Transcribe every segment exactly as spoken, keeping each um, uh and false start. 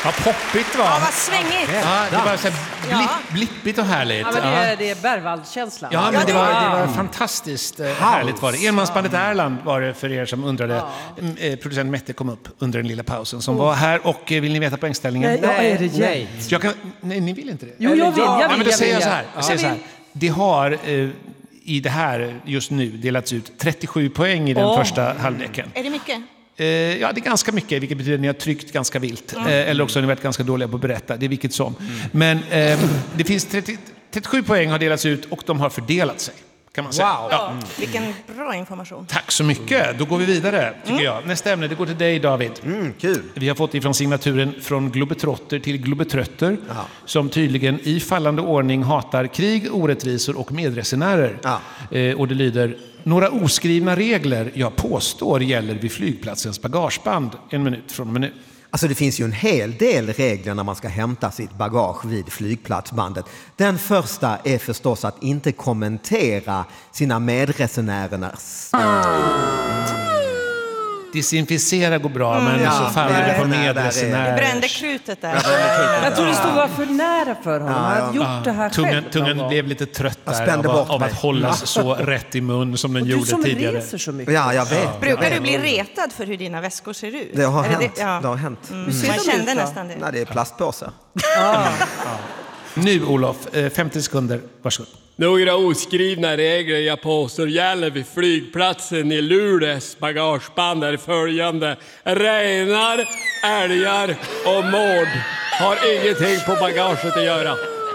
Vad poppigt va? Ja, vad svängigt. Ja, det var så här blipp, Ja. blippigt och härligt. Ja, men det är, det är Berwald-känslan. Ja, men Ja, det det var, var- det var fantastiskt eh, härligt var det. Enmansbandet Erland var det för er som undrade. Eh, producent Mette kom upp under den lilla pausen som var här. Och eh, vill ni veta poängställningen? Nej, ja, är det Nej. Så jag kan, nej, ni vill inte det? Jo, jag vill, jag vill, Ja, men då jag säger jag vill. så här. Jag säger så här. Det har eh, i det här just nu delats ut trettiosju poäng i den Åh. första halvleken. Är det mycket? Eh, ja, det är ganska mycket, vilket betyder att ni har tryckt ganska vilt. Eh, eller också har ni varit ganska dåliga på att berätta. Det är vilket som. Men eh, det finns trettio, trettiosju poäng har delats ut och de har fördelat sig. Kan man säga. Wow. Ja. Vilken bra information. Tack så mycket. Då går vi vidare, tycker jag. Nästa ämne, det går till dig, David. Mm, kul. Vi har fått ifrån signaturen från globetrotter till globetrötter. Ja. Som tydligen i fallande ordning hatar krig, orättvisor och medresenärer. Ja. Eh, och det lyder: några oskrivna regler jag påstår gäller vid flygplatsens bagageband. En minut från och med nu. Alltså det finns ju en hel del regler när man ska hämta sitt bagage vid flygplatsbandet. Den första är förstås att inte kommentera sina medresenärers... Desinficera går bra, men ja, så faller nej, det på nej, där är det. medresenärer. Brände krutet där. Jag tror det stod var för nära för honom. Han hade gjort det här Tungan, själv. någon tungan gång. blev lite trött Jag där spände av, bort av mig. att hållas så rätt i mun som den Och du gjorde som tidigare. reser så mycket. Ja, jag vet. Brukar du bli retad för hur dina väskor ser ut? Det har Är hänt. Det, ja. Det har hänt. Mm. Hur ser Man de kände ut då? nästan det. Nej, det är plastpåsar. Nu, Olof, eh, femtio sekunder. Varsågod. Några oskrivna regler jag påstår gäller vid flygplatsen i Luleås bagageband är följande. Renar, älgar och mård har ingenting på bagaget att göra.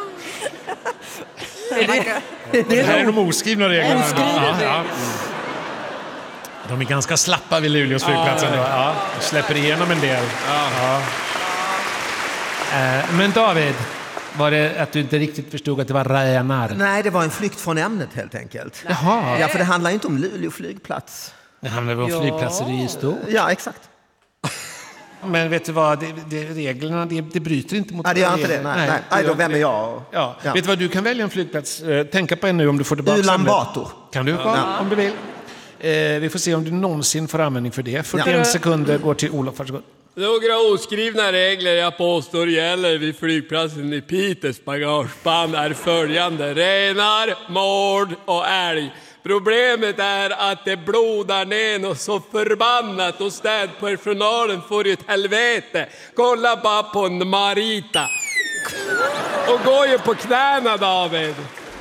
Det här är de oskrivna reglerna. Oskrivna Ja, ja. De är ganska slappa vid Luleås flygplats ändå. Ja, de släpper igenom en del. Ja. Eh, Men David, var det att du inte riktigt förstod att det var renar? Nej, det var en flykt från ämnet helt enkelt. Jaha. Ja, för det handlar ju inte om Luleå flygplats. Det handlar väl om Ja. flygplatser i stort. Ja, exakt. Men vet du vad, det, det, reglerna det, det bryter inte mot Nej, det gör inte det. reglerna. Nej, nej. Nej, då vem är jag? Ja. Ja. Vet du vad, du kan välja en flygplats. Eh, Tänka på en nu om du får tillbaka Ulan ämnet. Bator. Kan du, ja. om du vill. Eh, vi får se om du någonsin får användning för det. fyrtioen Ja. sekunder går till Olof. Varsågod. Några oskrivna regler jag påstår gäller vid flygplatsen i Piteås bagageband är följande. Renar, mård och älg. Problemet är att det blodar ner något så förbannat och städpersonalen får ett helvete. Kolla bara på en Marita. Och går ju på knäna, David.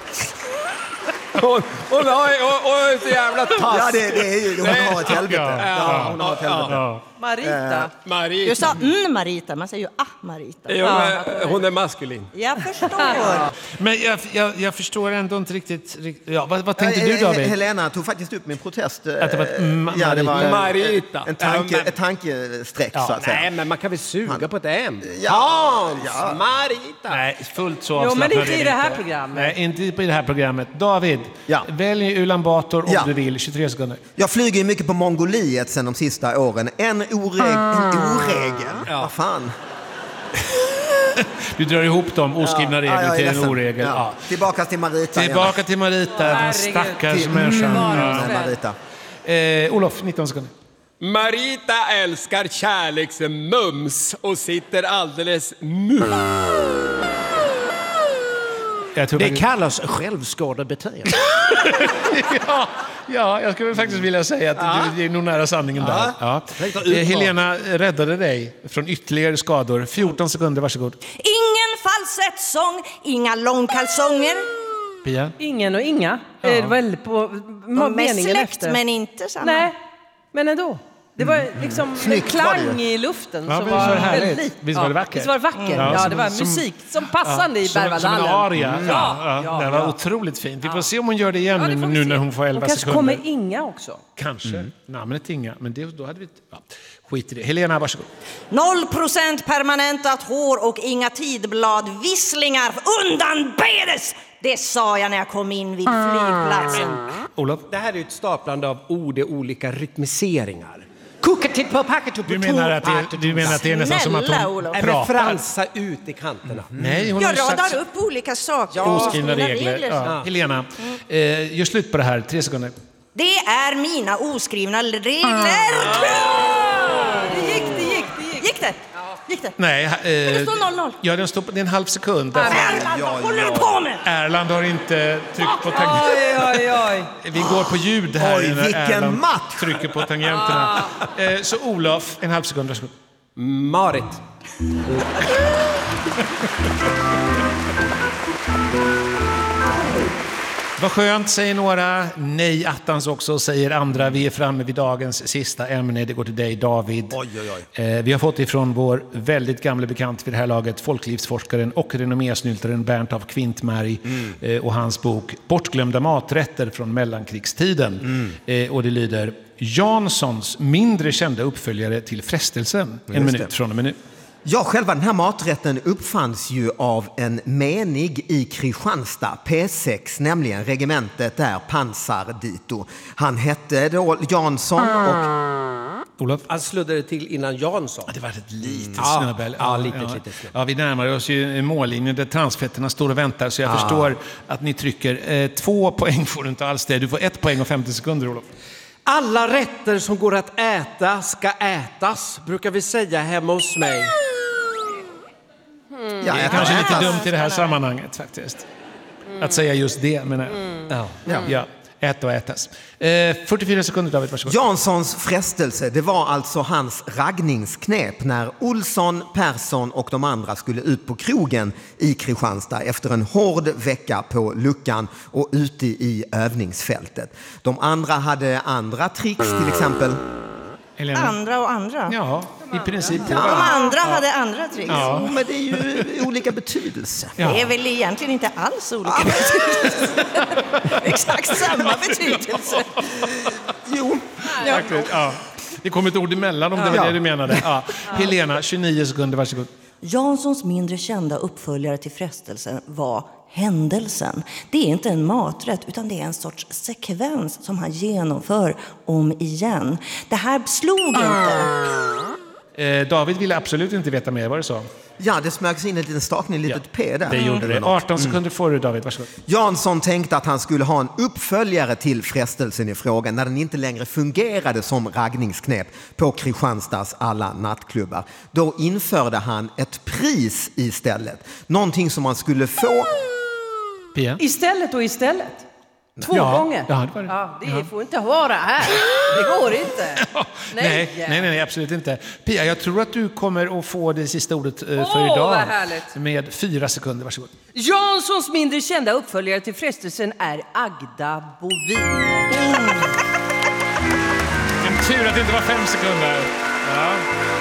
Hon, hon har ju och, och så jävla tass. Ja, det, det är ju, hon har ett helvete. Ja. Ja, hon har ett helvete. Ja. Marita. Marita. Du sa mm, Marita, man säger ju ah, Marita. Jo, men hon är maskulin. Jag förstår. Men jag, jag, jag förstår ändå inte riktigt... rikt- Ja, vad, vad tänkte Eh, du, eh, David? Helena tog faktiskt upp min protest. eh, Att det var ett mm, ja, det var en, Marita. en tanke, Ja, men- ett tankestreck så att säga. Nej, men man kan väl suga på ett M? Ja. Hans, Ja. Marita. Nej, fullt så Jo, avslappnad men inte är i det det här inte. programmet. Nej, inte i det här programmet. David, Ja. välj Ulan Bator om Ja. du vill. tjugotre sekunder. Jag flyger ju mycket på Mongoliet sen de sista åren. En, oreg, en oregel. Vad fan? Du drar ihop de oskrivna Ja, regler jag är till en ledsen. oregel. Ja. Ja. Tillbaka till Marita. Tillbaka till Marita, den Herregud. stackars Till- människan. Ja, Ja. Marita. Eh, Olof, nitton sekunder. Marita älskar kärleksmums och sitter alldeles mus. Jag tror Det faktiskt- kallas självskadebeteende. ja, ja, jag skulle faktiskt vilja säga att du är nog nära sanningen där. Ja. Tänkte Eh, utmana. Helena räddade dig från ytterligare skador. fjorton sekunder, varsågod. Ingen falsettsång, inga långkalsonger. Pia? Ingen och inga. Ja. Det var väl på De är meningen släkt efter. men inte samma. Nej, men ändå. Det var liksom en Snyggt var klang det i luften Ja, som visst var det var härligt? väldigt lik. Visst var det vackert? Visst var det vackert. Ja, Ja, som- det var som- musik som passande i som, som en Berwaldhallen. aria. Mm. Ja, ja, ja, det var ja. otroligt fint. Vi får se om hon gör det igen Ja, det nu, får vi nu se. när hon får elva Och kanske sekunder. kommer Inga också. Kanske. Namnet Inga. Men det, då hade vi... Ja. Skit i det. Helena, varsågod. Noll procent permanentat hår och inga tidbladvisslingar undanbedes. Det sa jag när jag kom in vid flygplatsen. Olof? Det här är ju ett staplande av ord i olika rytmiseringar. Kucketipp packet Du menar att det, du menar att det är nästan som att Snälla, hon Olof. Nej, men pratar? fransa ut i kanterna. Nej, hon har Jag ju sagt radar upp olika saker. oskrivna Oskrivna regler. Ja. så. Helena, eh, gör slut på det här. Tre sekunder. Det är mina oskrivna regler. Det gick, det gick, det gick. Gick det? Gick det? Nej. Eh, Men det står noll noll. Ja, den står på, det är en halv sekund. Därför- Erland, vad håller du på med? Erland har inte tryckt på tangenterna. Oj, oj, oj. Vi går på ljud här. Oj, när vilken Erland match! trycker på tangenterna. Eh, så Olof, en halv sekund, varsågod. Marit. Vad skönt, säger några. Nej, attans också, säger andra. Vi är framme vid dagens sista ämne. Det går till dig, David. Oj, oj, oj. Eh, vi har fått ifrån vår väldigt gamla bekant vid det här laget, folklivsforskaren och renommésnyltaren Bernt af Kvintmärg mm. eh, och hans bok Bortglömda maträtter från mellankrigstiden. Mm. Eh, och det lyder: Janssons mindre kända uppföljare till frestelsen. En minut det. från en minut. Ja, själva den här maträtten uppfanns ju av en menig i Kristianstad, P sex, nämligen regementet där, Pansar-Dito. Han hette då Jansson och... Olof? Han sluddade till innan Jansson. Ja, det var ett litet Ja, snubbel. ja, litet, litet snubbel. Ja, vi närmar oss ju mållinjen där transfetterna står och väntar, så jag förstår att ni trycker. Eh, två poäng får du inte alls det. Du får ett poäng och femtio sekunder, Olof. Alla rätter som går att äta ska ätas, brukar vi säga hemma hos mig. Ja, Det är jag kanske kan- lite dumt i det här sammanhanget faktiskt. Att säga just det, menar jag. Ja. Ja. Ja. Äta och ätas. Eh, fyrtiofyra sekunder, David, varsågod. Janssons frestelse, det var alltså hans raggningsknep när Olsson, Persson och de andra skulle ut på krogen i Kristianstad efter en hård vecka på luckan och ute i övningsfältet. De andra hade andra tricks, till exempel. Helena? Andra och andra. Ja, i princip. De andra hade andra tricks. Ja. Men det är ju olika betydelse. Ja. Det är väl egentligen inte alls olika betydelser. Exakt samma betydelse. Jo. Ja. Ja. Det kom ett ord emellan om det var Ja. det du menade. Ja. Helena, tjugonio sekunder, varsågod. Janssons mindre kända uppföljare till frestelsen var Händelsen. Det är inte en maträtt utan det är en sorts sekvens som han genomför om igen. Det här slog inte. Eh, David ville absolut inte veta mer, var det så? Ja, det smögs in en liten stakning, litet Ja, P där. Det gjorde det. arton sekunder får du, David, varsågod. Jansson tänkte att han skulle ha en uppföljare till frestelsen i frågan när den inte längre fungerade som raggningsknep på Kristianstads alla nattklubbar. Då införde han ett pris istället. Någonting som man skulle få... Pia? Istället och istället. Två Ja, gånger. ja, det var det. Ja, det får inte vara här. Det går inte. Nej, nej, nej, nej, absolut inte. Pia, jag tror att du kommer att få det sista ordet eh, för Åh, idag. vad härligt. Med fyra sekunder, varsågod. Janssons mindre kända uppföljare till frestelsen är Agda Bovin. En tur att det inte var fem sekunder. Ja.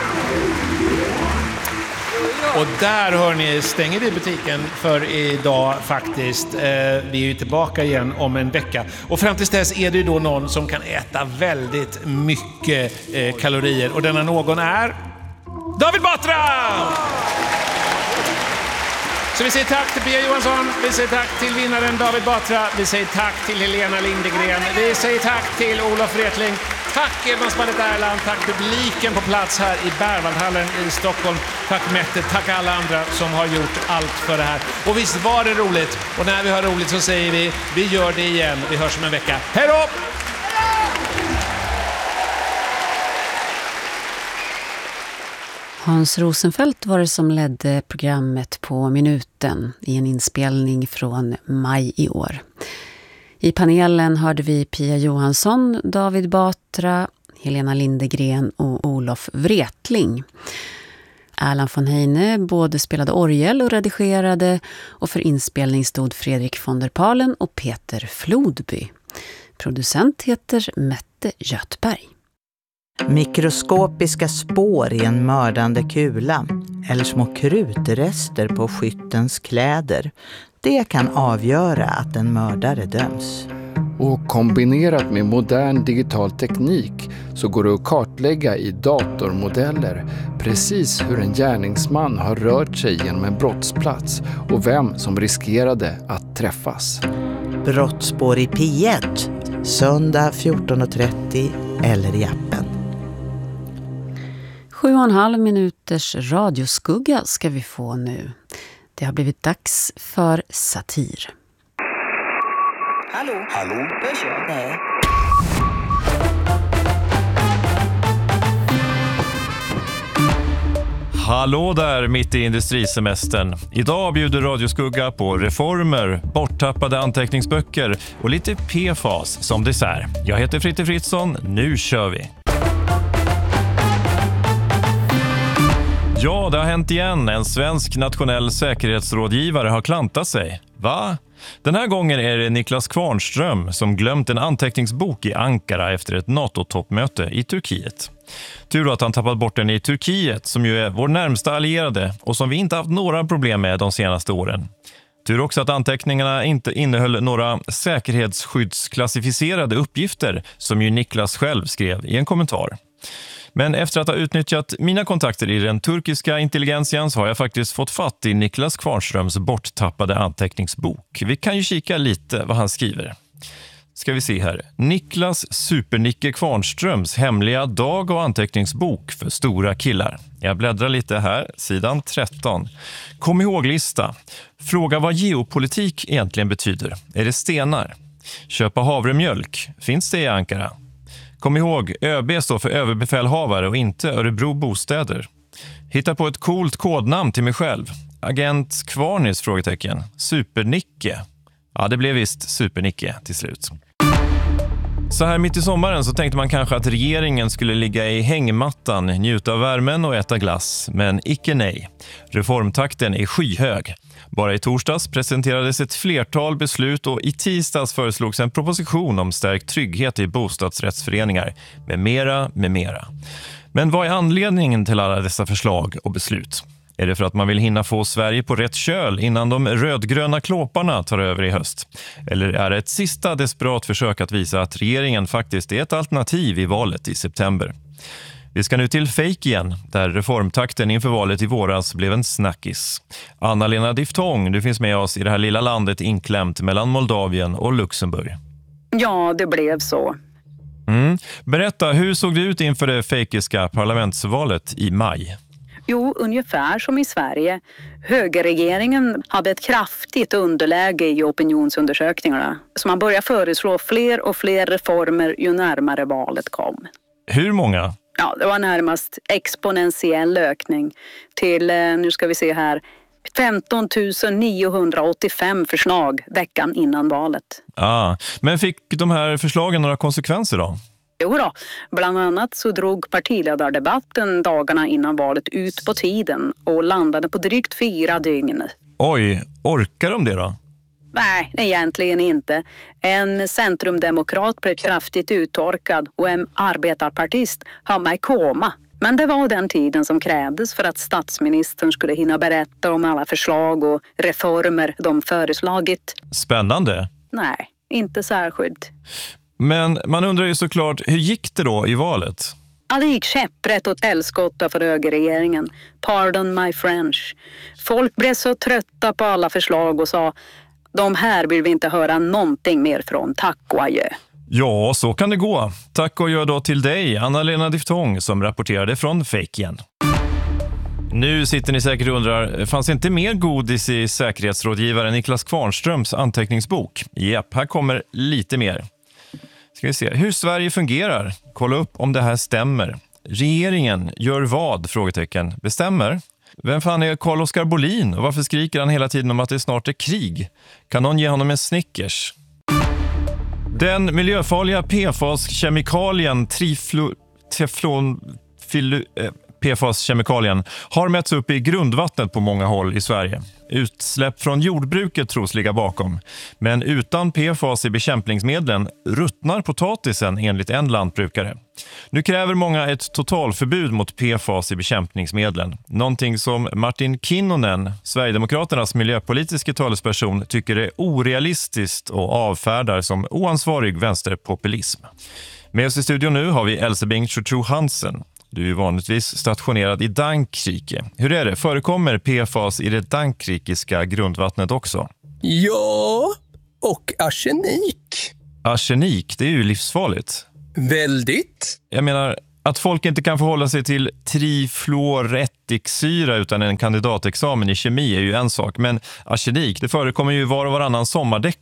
Och där, hör ni, stänger vi butiken för idag faktiskt. Eh, vi är ju tillbaka igen om en vecka. Och fram tills dess är det ju då någon som kan äta väldigt mycket eh, kalorier. Och denna någon är David Batra! Så vi säger tack till Pia Johansson, vi säger tack till vinnaren David Batra, vi säger tack till Helena Lindegren, vi säger tack till Olof Wretling. Tack Edmansbandet Erland, tack publiken på plats här i Berwaldhallen i Stockholm. Tack Mette, tack alla andra som har gjort allt för det här. Och visst var det roligt. Och när vi har roligt så säger vi, vi gör det igen. Vi hörs om en vecka. Hej då! Hans Rosenfeldt var det som ledde programmet På minuten i en inspelning från maj i år. I panelen hörde vi Pia Johansson, David Batra, Helena Lindegren och Olof Wretling. Erland von Heine både spelade orgel och redigerade, och för inspelning stod Fredrik von der Palen och Peter Flodby. Producent heter Mette Göthberg. Mikroskopiska spår i en mördande kula eller små krutrester på skyttens kläder. Det kan avgöra att en mördare döms. Och kombinerat med modern digital teknik så går det att kartlägga i datormodeller precis hur en gärningsman har rört sig genom en brottsplats och vem som riskerade att träffas. Brottsspår i P ett, söndag fjorton trettio eller i appen. Sju och en halv minuters radioskugga ska vi få nu. Det har blivit dags för satir. Hallå? Hallå? Hörs jag? Nej. Hallå där mitt i industrisemestern. Idag bjuder Radioskugga på reformer, borttappade anteckningsböcker och lite P F A S som dessert. Jag heter Fritte Fritzson, nu kör vi! Ja, det har hänt igen. En svensk nationell säkerhetsrådgivare har klantat sig. Va? Den här gången är det Niklas Kvarnström som glömt en anteckningsbok i Ankara efter ett NATO-toppmöte i Turkiet. Tur att han tappat bort den i Turkiet som ju är vår närmsta allierade och som vi inte haft några problem med de senaste åren. Tur också att anteckningarna inte innehöll några säkerhetsskyddsklassificerade uppgifter som ju Niklas själv skrev i en kommentar. Men efter att ha utnyttjat mina kontakter i den turkiska intelligensian så har jag faktiskt fått fatt i Niklas Kvarnströms borttappade anteckningsbok. Vi kan ju kika lite vad han skriver. Ska vi se här. Niklas Supernicke Kvarnströms hemliga dag- och anteckningsbok för stora killar. Jag bläddrar lite här, sidan tretton. Kom ihåg-lista. Fråga vad geopolitik egentligen betyder. Är det stenar? Köpa havremjölk. Finns det i Ankara? Kom ihåg, ÖB står för överbefälhavare och inte Örebro bostäder. Hitta på ett coolt kodnamn till mig själv. Agent Kvarnis, frågetecken. Supernicke. Ja, det blev visst Supernicke till slut. Så här mitt i sommaren så tänkte man kanske att regeringen skulle ligga i hängmattan, njuta av värmen och äta glass. Men icke nej. Reformtakten är skyhög. Bara i torsdags presenterades ett flertal beslut och i tisdags föreslogs en proposition om stärkt trygghet i bostadsrättsföreningar med mera, med mera. Men vad är anledningen till alla dessa förslag och beslut? Är det för att man vill hinna få Sverige på rätt köl innan de rödgröna klåparna tar över i höst? Eller är det ett sista desperat försök att visa att regeringen faktiskt är ett alternativ i valet i september? Vi ska nu till Fake igen, där reformtakten inför valet i våras blev en snackis. Anna-Lena Diftong, du finns med oss i det här lilla landet inklämt mellan Moldavien och Luxemburg. Ja, det blev så. Mm. Berätta, hur såg det ut inför det fejkiska parlamentsvalet i maj? Jo, ungefär som i Sverige. Högerregeringen hade ett kraftigt underläge i opinionsundersökningarna. Så man började föreslå fler och fler reformer ju närmare valet kom. Hur många? Ja, det var närmast exponentiell ökning till, nu ska vi se här, femton tusen niohundraåttiofem förslag veckan innan valet. Ah, men fick de här förslagen några konsekvenser då? Jo då, bland annat så drog partiledardebatten dagarna innan valet ut på tiden och landade på drygt fyra dygn. Oj, orkar de det då? Nej, egentligen inte. En centrumdemokrat blev kraftigt uttorkad och en arbetarpartist hamnade i koma. Men det var den tiden som krävdes för att statsministern skulle hinna berätta om alla förslag och reformer de föreslagit. Spännande. Nej, inte särskilt. Men man undrar ju såklart, hur gick det då i valet? Ja, det gick käpprätt åt helskotta för högerregeringen. Pardon my French. Folk blev så trötta på alla förslag och sa, de här vill vi inte höra någonting mer från, tack och adjö. Ja, så kan det gå. Tack och adjö då till dig, Anna-Lena Diftong, som rapporterade från Fake igen. Nu sitter ni säkert och undrar, fanns inte mer godis i säkerhetsrådgivaren Niklas Kvarnströms anteckningsbok? Japp, här kommer lite mer. Ska vi se hur Sverige fungerar. Kolla upp om det här stämmer. Regeringen gör vad? Frågetecken. Bestämmer. Vem fan är Carl-Oskar Bolin och varför skriker han hela tiden om att det snart är krig? Kan någon ge honom en Snickers? Den miljöfarliga P F A S-kemikalien triflo, teflon, filu, eh, P F A S-kemikalien har mätts upp i grundvattnet på många håll i Sverige. Utsläpp från jordbruket tros ligga bakom. Men utan P F A S i bekämpningsmedlen ruttnar potatisen enligt en lantbrukare. Nu kräver många ett totalförbud mot P F A S i bekämpningsmedlen. Någonting som Martin Kinnunen, Sverigedemokraternas miljöpolitiska talesperson, tycker är orealistiskt och avfärdar som oansvarig vänsterpopulism. Med oss i studion nu har vi Elsebing Chouchou Hansen. Du är vanligtvis stationerad i Dankrike. Hur är det? Förekommer P F A S i det dankrikiska grundvattnet också? Ja, och arsenik. Arsenik, det är ju livsfarligt. Väldigt. Jag menar, att folk inte kan förhålla sig till trifluorättiksyra utan en kandidatexamen i kemi är ju en sak. Men arsenik, det förekommer ju var och varannan sommardäckare.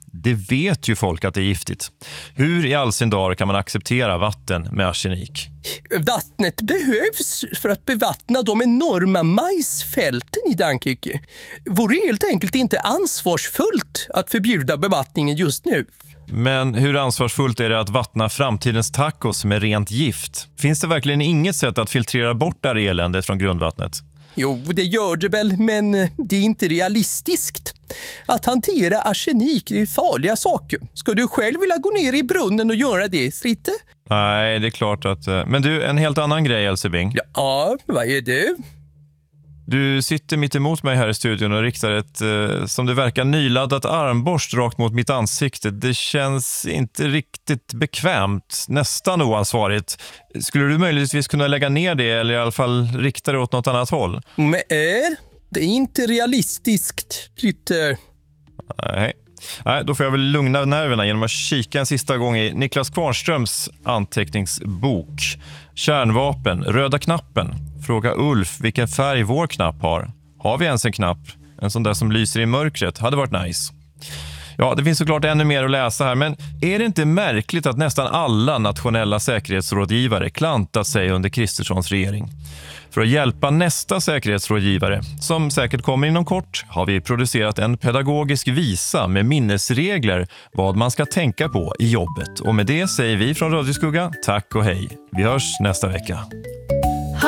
Det vet ju folk att det är giftigt. Hur i all sin dar kan man acceptera vatten med arsenik? Vattnet behövs för att bevattna de enorma majsfälten i Frankrike. Vore helt enkelt inte ansvarsfullt att förbjuda bevattningen just nu. Men hur ansvarsfullt är det att vattna framtidens tacos med rent gift? Finns det verkligen inget sätt att filtrera bort det här eländet från grundvattnet? Jo, det gör det väl, men det är inte realistiskt. Att hantera arsenik är farliga saker. Ska du själv vilja gå ner i brunnen och göra det, Stritte? Nej, det är klart att... Men du, en helt annan grej, Elsebing. Ja, vad är det? Du sitter mitt emot mig här i studion och riktar ett, eh, som det verkar, nyladdat armborst rakt mot mitt ansikte. Det känns inte riktigt bekvämt, nästan oansvarigt. Skulle du möjligtvis kunna lägga ner det eller i alla fall rikta det åt något annat håll? Men det är inte realistiskt, Ritter. Nej. Nej, då får jag väl lugna nerverna genom att kika en sista gång i Niklas Kvarnströms anteckningsbok. Kärnvapen, röda knappen. Fråga Ulf vilken färg vår knapp har. Har vi ens en knapp? En sån där som lyser i mörkret hade varit nice. Ja, det finns såklart ännu mer att läsa här, men är det inte märkligt att nästan alla nationella säkerhetsrådgivare klantat sig under Kristerssons regering? För att hjälpa nästa säkerhetsrådgivare, som säkert kommer inom kort, har vi producerat en pedagogisk visa med minnesregler vad man ska tänka på i jobbet. Och med det säger vi från Radio Skugga tack och hej. Vi hörs nästa vecka.